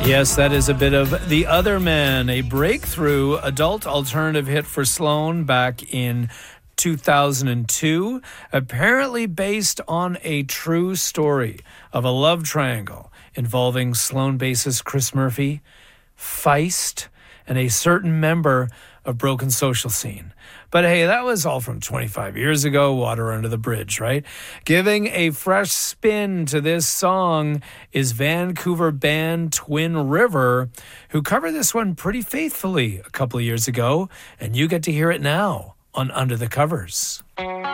Yes, that is a bit of The Other Man, a breakthrough adult alternative hit for Sloan back in 2002, apparently based on a true story of a love triangle involving Sloan bassist Chris Murphy, Feist, and a certain member of Broken Social Scene. But hey, that was all from 25 years ago, water under the bridge, right? Giving a fresh spin to this song is Vancouver band Twin River, who covered this one pretty faithfully a couple of years ago, and you get to hear it now on Under the Covers.